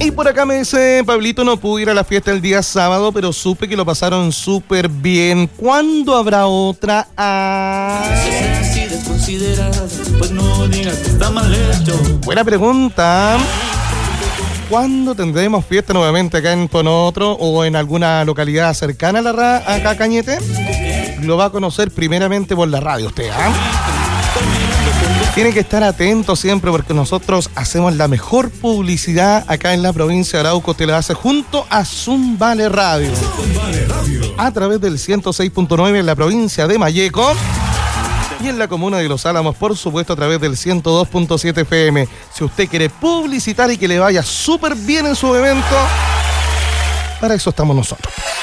Y por acá me dice, Pablito, no pude ir a la fiesta el día sábado, pero supe que lo pasaron súper bien. ¿Cuándo habrá otra? Buena pregunta. ¿Cuándo tendremos fiesta nuevamente acá en Ponotro o en alguna localidad cercana acá a Cañete? Lo va a conocer primeramente por la radio usted, ¿ah? Tiene que estar atento siempre porque nosotros hacemos la mejor publicidad acá en la provincia de Arauco. Usted la hace junto a Zumbale Radio. A través del 106.9 en la provincia de Malleco. Y en la comuna de Los Álamos, por supuesto, a través del 102.7 FM. Si usted quiere publicitar y que le vaya súper bien en su evento, para eso estamos nosotros.